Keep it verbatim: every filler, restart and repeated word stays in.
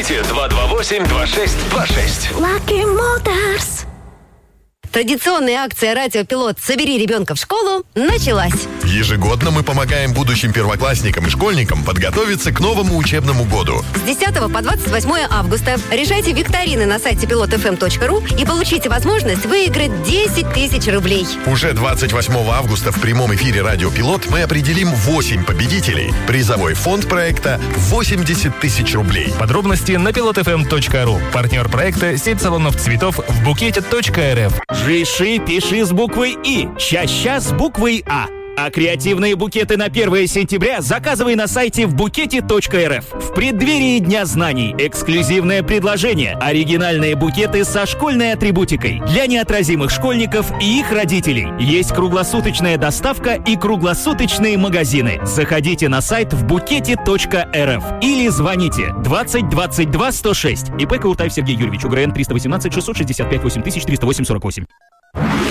Звоните два два восемь два шесть два шесть. Lucky Motors. Традиционная акция «Радио Пилот. Собери ребенка в школу» началась. Ежегодно мы помогаем будущим первоклассникам и школьникам подготовиться к новому учебному году. С десятого по двадцать восьмое августа решайте викторины на сайте пилот эф эм точка ру и получите возможность выиграть десять тысяч рублей. Уже двадцать восьмого августа в прямом эфире «Радио Пилот» мы определим восемь победителей. Призовой фонд проекта восемьдесят тысяч рублей. Подробности на пилот эф эм точка ру. Партнер проекта — сеть салонов цветов в букете точка эр эф. Жиши пиши с буквой И, ща-ща с буквой А. А креативные букеты на первое сентября заказывай на сайте в букете точка эр эф. В преддверии Дня знаний эксклюзивное предложение. Оригинальные букеты со школьной атрибутикой для неотразимых школьников и их родителей. Есть круглосуточная доставка и круглосуточные магазины. Заходите на сайт в букете точка эр эф или звоните двадцать двадцать два сто шесть. ИП Кауртаев Сергей Юрьевич, УГРН триста восемнадцать шестьсот шестьдесят пять восемь тысяч триста восемь сорок восемь.